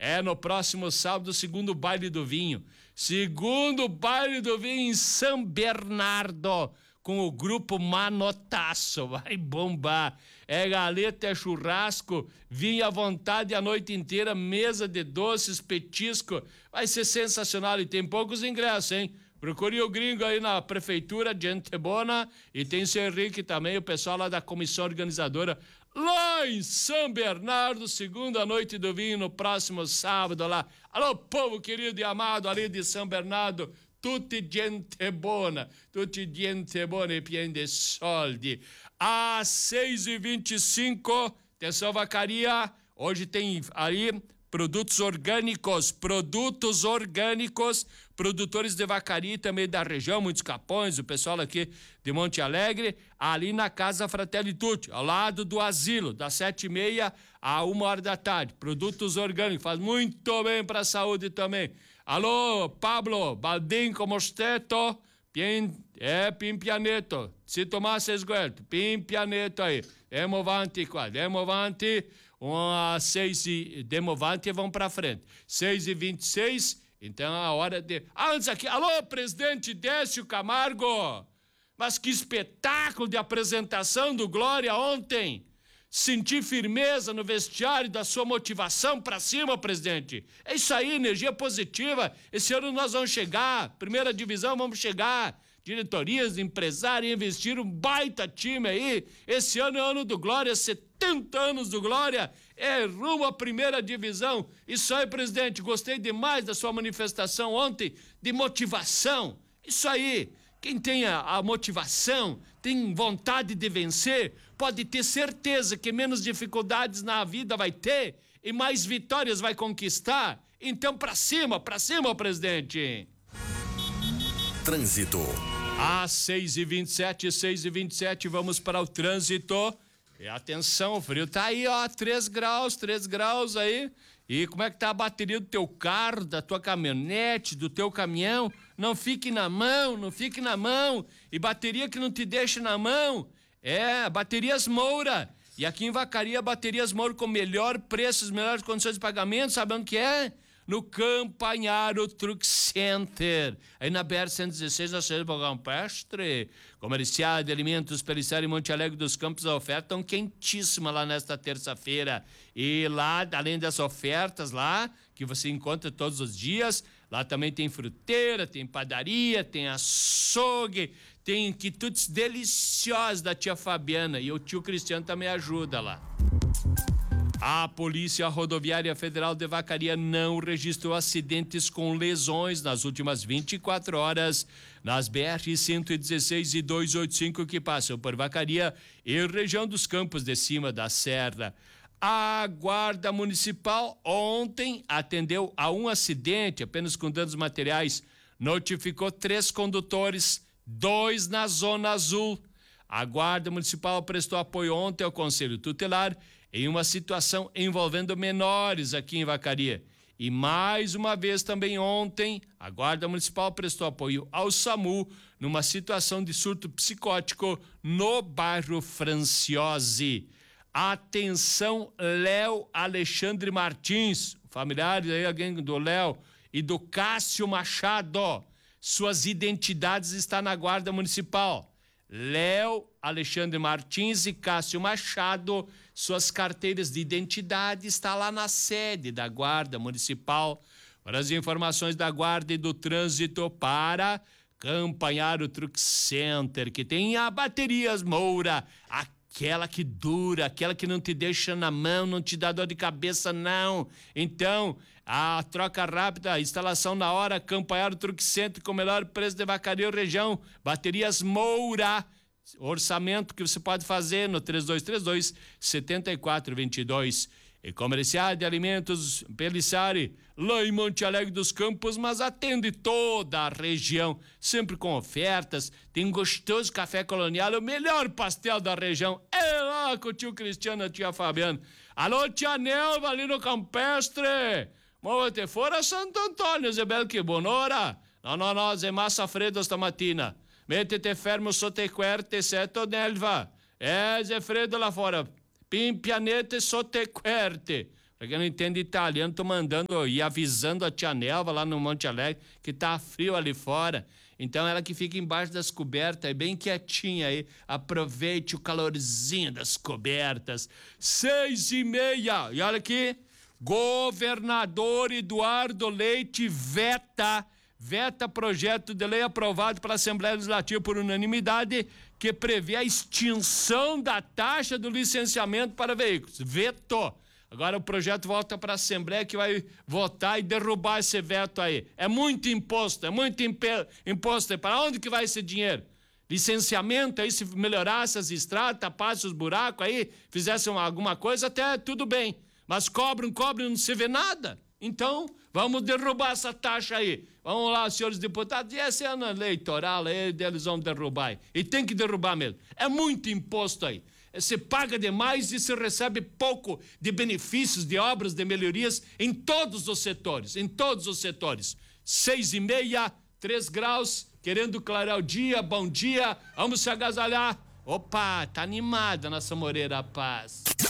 É no próximo sábado, segundo baile do vinho. Segundo baile do vinho em São Bernardo, com o grupo Manotaço. Vai bombar. É galeta, é churrasco, vinho à vontade a noite inteira, mesa de doces, petisco. Vai ser sensacional e tem poucos ingressos, hein? Procure o gringo aí na prefeitura de Antebona e tem o seu Henrique também, o pessoal lá da comissão organizadora, lá em São Bernardo, segunda noite do vinho, no próximo sábado lá. Alô, povo querido e amado ali de São Bernardo, tutti gente buona e pieno de soldi. Às 6h25, atenção vacaria, hoje tem aí produtos orgânicos, produtores de vacaria e também da região, muitos capões, o pessoal aqui de Monte Alegre, ali na Casa Fratelli Tutti, ao lado do asilo, das 7h30 a 1h da tarde. Produtos orgânicos, faz muito bem para a saúde também. Alô, Pablo, Baldinco Mosteto, Pimpianeto, se tomar sesguerto, Pimpianeto aí, demovante qua, demovante, uma 6 demovante e vão pra frente, 6h26, então a hora de... antes aqui, alô, presidente Décio Camargo, mas que espetáculo de apresentação do Glória ontem, senti firmeza no vestiário da sua motivação pra cima, presidente. É isso aí, energia positiva. Esse ano nós vamos chegar, primeira divisão vamos chegar. Diretorias, empresários, investir um baita time aí. Esse ano é ano do Glória, 70 anos do Glória. É rumo à primeira divisão. Isso aí, presidente, gostei demais da sua manifestação ontem de motivação. Isso aí. Quem tem a motivação, tem vontade de vencer, pode ter certeza que menos dificuldades na vida vai ter e mais vitórias vai conquistar. Então, pra cima, presidente. Trânsito. Às 6h27, vamos para o trânsito. E atenção, o frio tá aí, ó, 3 graus aí. E como é que tá a bateria do teu carro, da tua caminhonete, do teu caminhão? Não fique na mão. E bateria que não te deixa na mão, Baterias Moura. E aqui em Vacaria, Baterias Moura com melhor preço, melhores condições de pagamento, sabe onde que é? No Campanharo Truck Center, aí na BR-116, na Cidade do Campestre. Comercial de alimentos Pelissari e Monte Alegre dos Campos, a oferta tão quentíssima lá nesta terça-feira. E lá, além das ofertas lá, que você encontra todos os dias, lá também tem fruteira, tem padaria, tem açougue, tem quitutes deliciosas da tia Fabiana. E o tio Cristiano também ajuda lá. A Polícia Rodoviária Federal de Vacaria não registrou acidentes com lesões nas últimas 24 horas nas BR-116 e 285 que passam por Vacaria e região dos Campos de Cima da Serra. A Guarda Municipal ontem atendeu a um acidente, apenas com danos materiais, notificou 3 condutores, 2 na Zona Azul. A Guarda Municipal prestou apoio ontem ao Conselho Tutelar em uma situação envolvendo menores aqui em Vacaria. E mais uma vez também ontem, a Guarda Municipal prestou apoio ao SAMU numa situação de surto psicótico no bairro Franciose. Atenção, Léo Alexandre Martins, familiares aí, alguém do Léo e do Cássio Machado. Suas identidades estão na Guarda Municipal. Léo Alexandre Martins e Cássio Machado, suas carteiras de identidade está lá na sede da Guarda Municipal. Para as informações da Guarda e do Trânsito para Campanharo Truck Center, que tem a Baterias Moura, aquela que dura, aquela que não te deixa na mão, não te dá dor de cabeça, não. Então, a troca rápida, a instalação na hora, Campanharo Truck Center com o melhor preço de Vacaria região, Baterias Moura. Orçamento que você pode fazer no 3232-7422. E Comercial de Alimentos Pelissari, lá em Monte Alegre dos Campos, mas atende toda a região, sempre com ofertas. Tem um gostoso café colonial, o melhor pastel da região. É lá com o tio Cristiano e a tia Fabiana. Alô, tia Nelva, ali no Campestre. Move-te fora Santo Antônio, Zé Bel que bonora. No, Zé Massa Fredo stamattina. Mettete fermo sotto i querte, seto Nelva. Zé Fredo lá fora. Pimpianete sotto i querte. Pra quem não entende italiano, tô mandando e avisando a tia Nelva lá no Monte Alegre que tá frio ali fora. Então ela que fica embaixo das cobertas, bem quietinha aí. Aproveite o calorzinho das cobertas. 6:30. E olha aqui, governador Eduardo Leite veta projeto de lei aprovado pela Assembleia Legislativa por unanimidade que prevê a extinção da taxa do licenciamento para veículos. Vetou. Agora o projeto volta para a Assembleia que vai votar e derrubar esse veto aí. É muito imposto, imposto. E para onde que vai esse dinheiro? Licenciamento aí, se melhorasse as estradas, tapasse os buracos aí, fizesse alguma coisa, até tudo bem. Mas cobram, não se vê nada. Então, vamos derrubar essa taxa aí. Vamos lá, senhores deputados, e esse ano eleitoral aí, eles vão derrubar aí. E tem que derrubar mesmo. É muito imposto aí. Você paga demais e se recebe pouco de benefícios, de obras, de melhorias em todos os setores, 6:30, 3 graus, querendo clarear o dia, bom dia, vamos se agasalhar. Opa, tá animada a nossa Moreira Paz.